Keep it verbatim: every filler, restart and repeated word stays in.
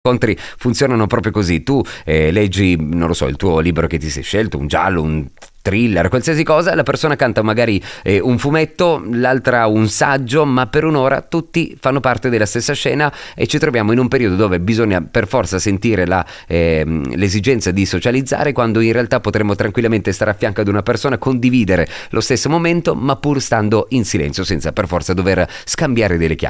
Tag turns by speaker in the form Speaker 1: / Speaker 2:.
Speaker 1: incontri funzionano proprio così. Tu eh, leggi, non lo so, il tuo libro che ti sei scelto, un giallo, un thriller, qualsiasi cosa, la persona canta magari eh, un fumetto, l'altra un saggio, ma per un'ora tutti fanno parte della stessa scena e ci troviamo in un periodo dove bisogna per forza sentire la, eh, l'esigenza di socializzare, quando in realtà potremmo tranquillamente stare a fianco ad una persona, condividere lo stesso momento, ma pur stando in silenzio, senza per forza dover scambiare delle chiacchiere.